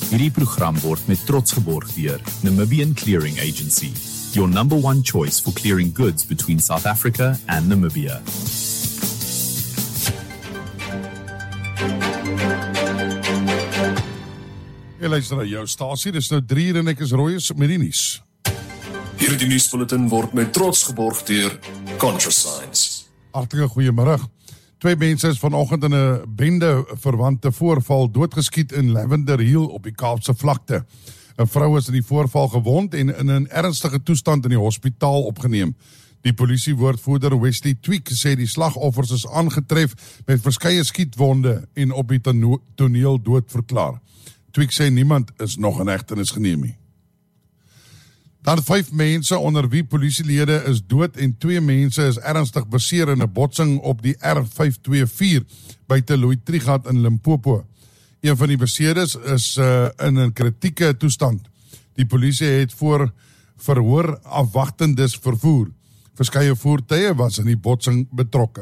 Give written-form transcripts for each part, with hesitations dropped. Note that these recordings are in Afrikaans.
Hierdie program word met trots geborg deur Namibian Clearing Agency, your number one choice for clearing goods between South Africa and Namibia. Jy luister na jou stasie, dis nou 3 uur en ek is Royes met die nuus. Hierdie nuusbulletin word met trots geborg deur ContraScience. Hartlike goeiemiddag. 2 mense is vanoggend in 'n bende verwante voorval doodgeskiet in Lavender Hill op die Kaapse vlakte. 'n Vrou is in die voorval gewond en in 'n ernstige toestand in die hospitaal opgeneem. Die polisiewoordvoerder Wesley Tweek sê die slagoffers is aangetref met verskeie skietwonde en op die toneel dood verklaar. Tweek sê niemand is nog in hegtenis geneem nie. Dan 5 mense onder wie polisielede is dood en 2 mense is ernstig beseer in 'n botsing op die R524 buite Louis-Trichardt in Limpopo. Een van die beseerdes is in 'n kritieke toestand. Die polisie het voor verhoor afwagtendes vervoer. Verskeie voertuie was in die botsing betrokke.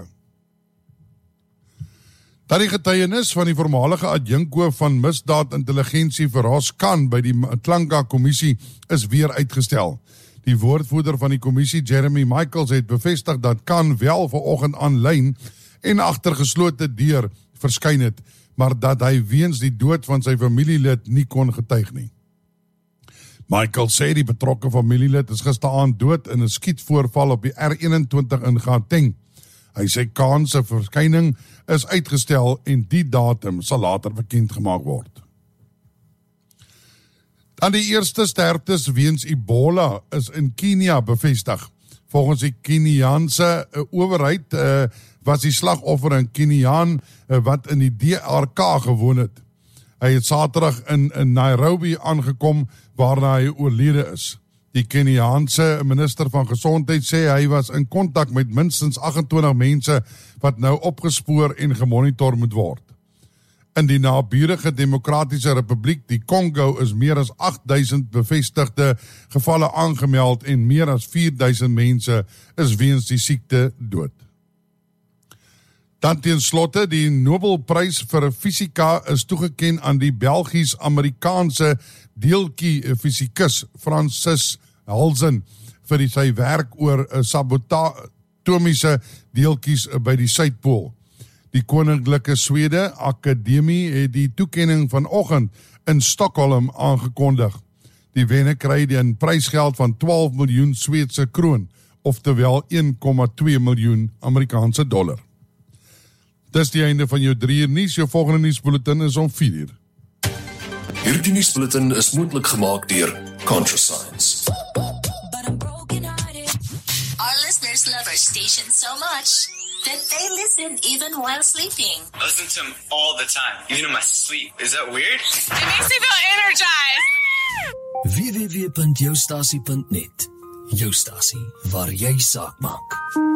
Dat die getuienis van die voormalige adjunkhoof van misdaadintelligensie vir Ross Khan by die Mtlanga-kommissie is weer uitgestel. Die woordvoerder van die kommissie, Jeremy Michaels, het bevestig dat Khan wel vanoggend aanlyn en agter geslote deur verskyn het, maar dat hy weens die dood van sy familielid nie kon getuig nie. Michaels sê die betrokke familielid is gisteraand dood in 'n skietvoorval op die R21 in Gauteng. Hy sê Khan se verskyning is uitgestel en die datum sal later bekend gemaak word. Dan die eerste sterftes weens Ebola is in Kenia bevestig. Volgens die Keniaanse owerheid was die slagoffer 'n Keniaan wat in die DRK gewoon het. Hy het Saterdag in Nairobi aangekom waarna hy oorlede is. Die Keniaanse minister van Gesondheid sê hy was in kontak met minstens 28 mense wat nou opgespoor en gemonitor moet word. In die naburige Demokratiese Republiek, die Kongo, is meer as 8000 bevestigde gevalle aangemeld en meer as 4000 mense is weens die siekte dood. Dan ten slotte, die Nobelprys vir fisika is toegeken aan die Belgies-Amerikaanse deeltjie fisikus Francis Halzen vir sy werk oor subatomiese deeltjies by die Suidpool. Die Koninklike Swede Akademie het die toekenning vanoggend in Stockholm aangekondig. Die wenner kry die prysgeld van 12 miljoen Sweedse kroon, oftewel 1,2 miljoen Amerikaanse dollar. Dis die einde van jou 3 uur nuus. Jou volgende nuusbulletin is om 4 uur. Hierdie nuusbulletin is moontlik gemaak deur ContraScience. Our listeners love our station so much that they listen even while sleeping. I listen to them all the time, even in my sleep. Is that weird? It makes me feel energized. www.joustasie.net. Jou stasie waar jy saak maak.